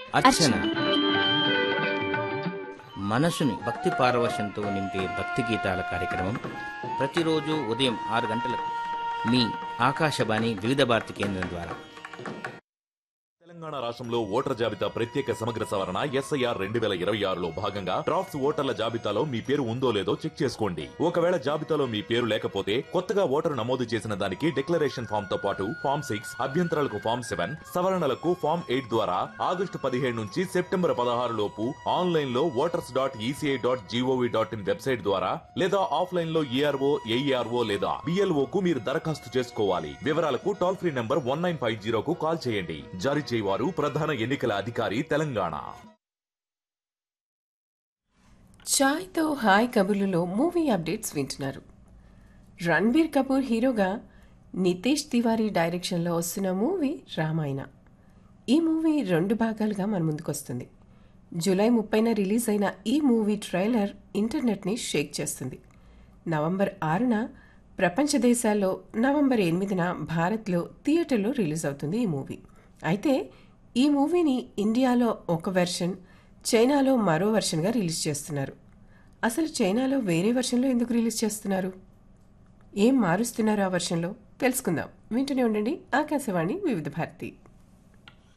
అర్చన మనసుని భక్తి పారవశ్యంతో నింపే భక్తి గీతాల కార్యక్రమం ప్రతిరోజు ఉదయం 6 గంటలకు మీ ఆకాశవాణి వివిధ భారతి కేంద్రం ద్వారా. తెలంగాణ రాష్ట్రంలో ఓటర్ జాబితా ప్రత్యేక సమగ్ర సవరణ SIR 2026లో భాగంగా డ్రాఫ్ట్స్ ఓటర్ల జాబితాలో మీ పేరు ఉందో లేదో చెక్ చేసుకోండి. ఒకవేళ జాబితాలో మీ పేరు లేకపోతే కొత్తగా ఓటరు నమోదు చేసిన దానికి డిక్లరేషన్ ఫామ్ తో పాటు ఫామ్ 6, అభ్యంతరాలకు ఫామ్ 7, సవరణలకు ఫామ్ 8 ద్వారా ఆగస్టు 15 నుంచి సెప్టెంబర్ 16 లోపు ఆన్లైన్ లో voters.eci.gov.in వెబ్సైట్ ద్వారా లేదా ఆఫ్లైన్ లో ERO, AERO లేదా BLO కు మీరు దరఖాస్తు చేసుకోవాలి. వివరాలకు టోల్ ఫ్రీ నంబర్ 1950 కు కాల్ చేయండి. జారీ చేయవారు ప్రధాన ఎన్నికల అధికారి తెలంగాణ. చాయ్తో హాయ్ కబుర్లలో మూవీ అప్డేట్స్ వింటున్నారు. రణ్బీర్ కపూర్ హీరోగా నితేష్ తివారీ డైరెక్షన్లో వస్తున్న మూవీ రామాయణ. ఈ మూవీ 2 భాగాలుగా మన ముందుకొస్తుంది. జూలై 30న రిలీజ్ అయిన ఈ మూవీ ట్రైలర్ ఇంటర్నెట్ని షేక్ చేస్తుంది. నవంబర్ 6న ప్రపంచ దేశాల్లో, నవంబర్ 8న భారత్లో థియేటర్లో రిలీజ్ అవుతుంది ఈ మూవీ. అయితే ఈ మూవీని ఇండియాలో ఒక వెర్షన్, చైనాలో మరో వెర్షన్గా రిలీజ్ చేస్తున్నారు. అసలు చైనాలో వేరే వెర్షన్లో ఎందుకు రిలీజ్ చేస్తున్నారు? ఏం మారుస్తున్నారు ఆ వెర్షన్లో? తెలుసుకుందాం. వింటూనే ఉండండి ఆకాశవాణి వివిధ భారతి.